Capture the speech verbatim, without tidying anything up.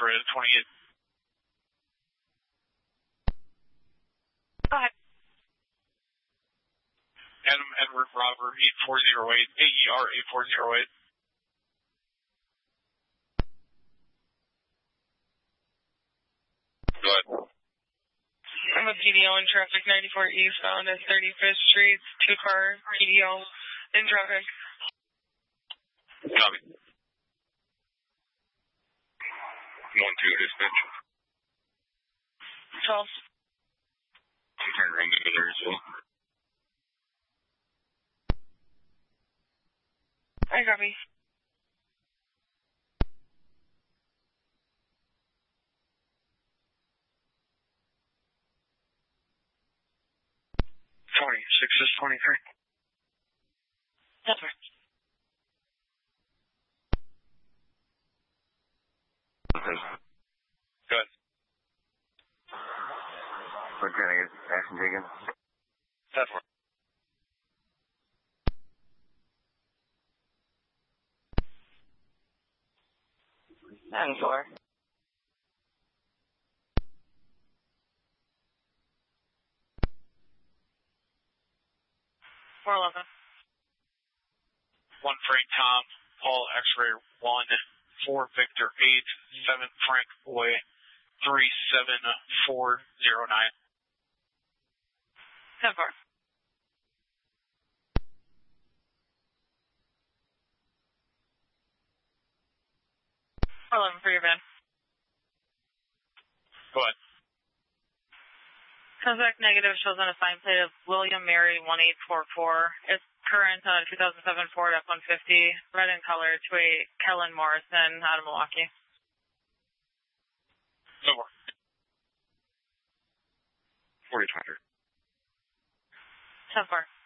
for a twenty-eight. Go ahead. Adam Edward Robert eight four zero eight, A E R eight four zero eight. Go ahead. I'm a P D O in traffic ninety-four eastbound at thirty-fifth Street, two car P D O in traffic. Copy. One two dispatch. twelve. I'm trying to ring the other as well. I copy. twenty-six is twenty-three. That's right. Good. We're trying to get action taken. That's one. Nine four. Four eleven. One Frank Tom, Paul X-ray one, four Victor eight, seven Frank Boy, three seven four zero nine. Ten four. Four eleven for your van. Go ahead. Contact negative shows on a sign plate of William Mary one eight four four. It's current on a two thousand seven Ford F one fifty, red in color, to a Kellen Morrison out of Milwaukee. Over. forty twenty. ten four.